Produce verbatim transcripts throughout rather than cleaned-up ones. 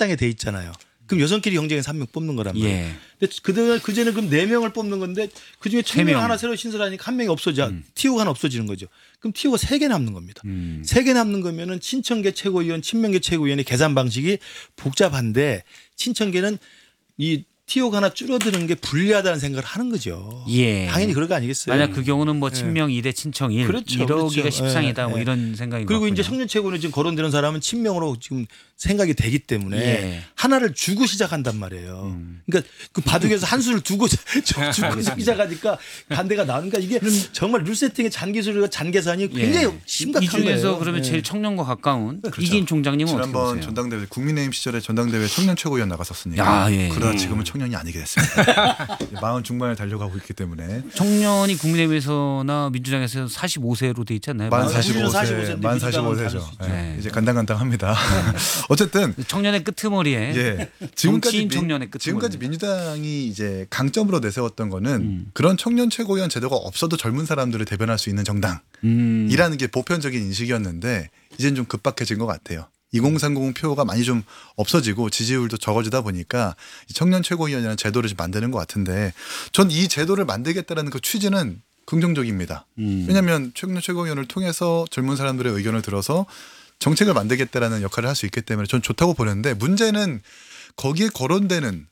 합당에 돼 있잖아요. 그럼 여성끼리 경쟁해서 한 명 뽑는 거란 말이에요. 예. 근데 그들 그전에 그럼 네 명을 뽑는 건데 그중에 청년 명. 하나 새로 신설하니까 한 명이 없어져 음. 티오가 하나 없어지는 거죠. 그럼 티오가 세 개 남는 겁니다. 음. 세 개 남는 거면은 친천계 최고위원, 친명계 최고위원의 계산 방식이 복잡한데 친천계는 이 티오가 하나 줄어드는 게 불리하다는 생각을 하는 거죠. 예. 당연히 그럴 거 아니겠어요. 만약 그 경우는 뭐 친명 이 대 친청 일 그렇죠, 이러기가 그렇죠. 십상이다 예, 뭐 예. 이런 생각인 것 그리고 같군요. 이제 청년 최고는 지금 거론되는 사람은 친명으로 지금 생각이 되기 때문에 예. 하나를 주고 시작한단 말이에요. 음. 그러니까 그 바둑에서 한 수를 두고 주고 시작하니까 반대가 나오니까 이게 정말 룰 세팅의 잔기술과 잔계산이 굉장히 예. 심각한 이 중에서 거예요. 그러면 예. 제일 청년과 가까운 그렇죠. 이기인 총장님은 어떻게 지난번 보세요? 전당대회 국민의힘 시절에 전당대회 청년 최고위원 나갔었으니까 야, 예. 그러다 음. 지금은 청년이 아니게 됐습니다. 마흔 중반에 달려가고 있기 때문에 청년이 국민의힘에서나 민주당에서 사십오 세로 돼 있지 않나요? 만 맞아요. 사십오 세, 사십오 세인데 만 민주당은 사십오 세죠. 다를 수 있죠. 네. 이제 간당간당합니다. 어쨌든 청년의 끄트머리에 예. 정치인 민- 청년의 끄트머리. 지금까지 민주당이 이제 강점으로 내세웠던 거는 음. 그런 청년 최고위원 제도가 없어도 젊은 사람들을 대변할 수 있는 정당이라는 음. 게 보편적인 인식이었는데 이제는 좀 급박해진 것 같아요. 이공삼공 표가 많이 좀 없어지고 지지율도 적어지다 보니까 이 청년 최고위원이라는 제도를 좀 만드는 것 같은데 전 이 제도를 만들겠다라는 그 취지는 긍정적입니다. 음. 왜냐하면 청년 최고위원을 통해서 젊은 사람들의 의견을 들어서 정책을 만들겠다라는 역할을 할 수 있기 때문에 전 좋다고 보는데 문제는 거기에 거론되는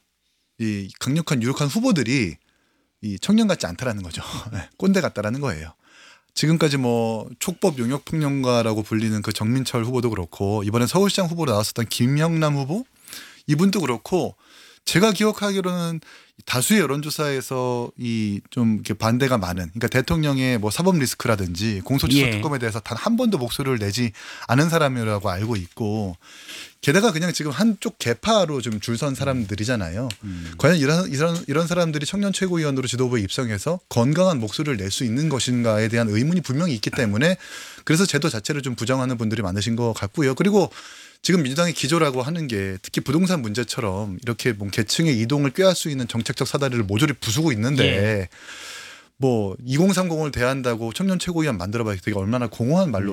이 강력한 유력한 후보들이 이 청년 같지 않다라는 거죠. 네, 꼰대 같다라는 거예요. 지금까지 뭐 촉법 용역폭력가라고 불리는 그 정민철 후보도 그렇고 이번에 서울시장 후보로 나왔었던 김영남 후보 이분도 그렇고 제가 기억하기로는 다수의 여론조사에서 이 좀 이렇게 반대가 많은 그러니까 대통령의 뭐 사법 리스크라든지 공소시효 예. 특검에 대해서 단 한 번도 목소리를 내지 않은 사람이라고 알고 있고 게다가 그냥 지금 한쪽 개파로 좀 줄 선 사람들이잖아요. 음. 과연 이런, 이런 이런 사람들이 청년 최고위원으로 지도부에 입성해서 건강한 목소리를 낼 수 있는 것인가에 대한 의문이 분명히 있기 때문에 그래서 제도 자체를 좀 부정하는 분들이 많으신 것 같고요. 그리고 지금 민주당의 기조라고 하는 게 특히 부동산 문제처럼 이렇게 뭐 계층의 이동을 꾀할 수 있는 정책적 사다리를 모조리 부수고 있는데 예. 뭐 이공삼공을 대한다고 청년 최고위원 만들어봐야 되게 얼마나 공허한 말로 음.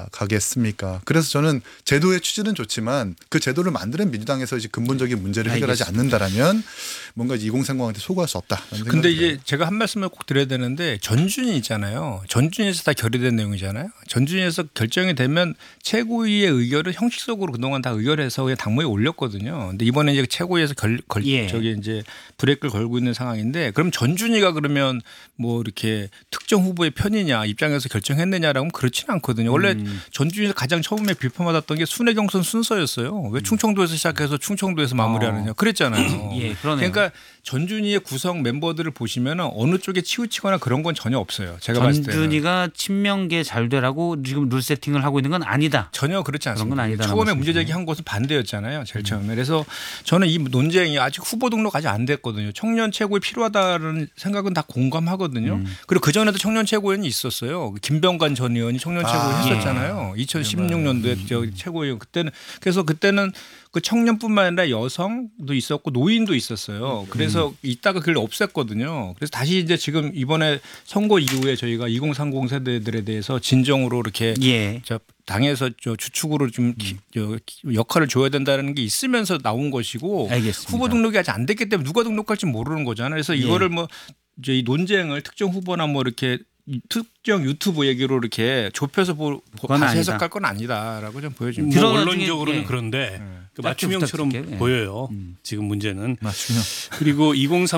다가가겠습니까? 그래서 저는 제도의 취지는 좋지만 그 제도를 만드는 민주당에서 이제 근본적인 문제를 해결하지 알겠습니다. 않는다라면 뭔가 이공삼공한테 소구할 수 없다. 근데 이제 제가 한 말씀을 꼭 드려야 되는데 전준이 있잖아요. 전준에서 다 결의된 내용이잖아요. 전준에서 결정이 되면 최고위의 의결을 형식적으로 그동안 다 의결해서 그냥 당무에 올렸거든요. 근데 이번에 이제 최고위에서 결, 걸, 예. 저기 이제 브레이크를 걸고 있는 상황인데 그럼 전준이가 그러면 뭐 이렇게 특정 후보의 편이냐 입장에서 결정했느냐라고 그렇지는 않거든요. 원래 음. 전준에서 가장 처음에 비판받았던 게 순회 경선 순서였어요. 왜 충청도에서 시작해서 충청도에서 마무리하느냐 그랬잖아요. 예, 그러네요. 그러니까 전준이의 구성 멤버들을 보시면 어느 쪽에 치우치거나 그런 건 전혀 없어요. 제가 봤을 때는. 전준이가 친명계 잘 되라고 지금 룰 세팅을 하고 있는 건 아니다. 전혀 그렇지 그런 않습니다. 건 아니다라는 처음에 말씀이시네요. 문제 제기한 것은 반대였잖아요. 제일 처음에. 그래서 저는 이 논쟁이 아직 후보 등록 아직 안 됐거든요. 청년 최고위 필요하다는 생각은 다 공감하거든요. 음. 그리고 그 전에도 청년 최고위원이 있었어요. 김병관 전 의원이 청년 최고위 아, 했었잖아요. 이천십육 년도에 저 최고위원 그때는 그래서 그때는 그 청년뿐만 아니라 여성도 있었고 노인도 있었어요. 그래서 이따가 그걸 없앴거든요. 그래서 다시 이제 지금 이번에 선거 이후에 저희가 이공삼공 세대들에 대해서 진정으로 이렇게 예. 저 당에서 저 주축으로 좀 기- 저 역할을 줘야 된다는 게 있으면서 나온 것이고 알겠습니다. 후보 등록이 아직 안 됐기 때문에 누가 등록할지 모르는 거잖아요. 그래서 예. 이거를 뭐 이제 이 논쟁을 특정 후보나 뭐 이렇게 이 특정 유튜브 얘기로 이렇게 좁혀서 보, 그건 다시 아니다. 해석할 건 아니다라고 좀 보여집니다. 들어- 뭐 들어간 원론적으로는 중에- 그런데 네. 그 짧게 맞춤형처럼 부탁드릴게요. 예. 보여요. 음. 지금 문제는. 맞춤형. 그리고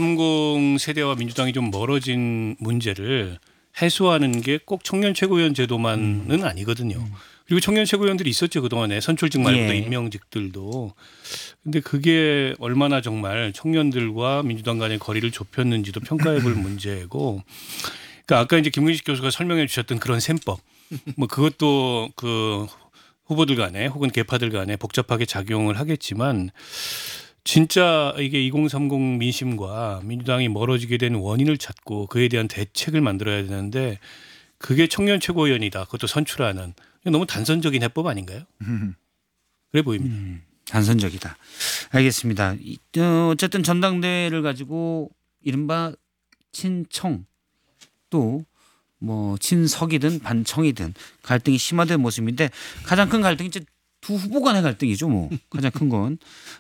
이공삼공 세대와 민주당이 좀 멀어진 문제를 해소하는 게 꼭 청년 최고위원 제도만은 아니거든요. 그리고 청년 최고위원들이 있었죠. 그동안에 선출직 말고도 예. 임명직들도. 근데 그게 얼마나 정말 청년들과 민주당 간의 거리를 좁혔는지도 평가해 볼 문제고. 그러니까 아까 이제 김근식 교수가 설명해 주셨던 그런 셈법. 뭐 그것도 그 후보들 간에 혹은 개파들 간에 복잡하게 작용을 하겠지만 진짜 이게 이공삼공 민심과 민주당이 멀어지게 된 원인을 찾고 그에 대한 대책을 만들어야 되는데 그게 청년 최고위원이다. 그것도 선출하는 너무 단선적인 해법 아닌가요? 그래 보입니다. 음, 단선적이다. 알겠습니다. 이- 어, 어쨌든 전당대회를 가지고 이른바 친청 또 뭐 친석이든 반청이든 갈등이 심화된 모습인데 가장 큰 갈등이 이제 두 후보 간의 갈등이죠. 뭐 가장 큰 건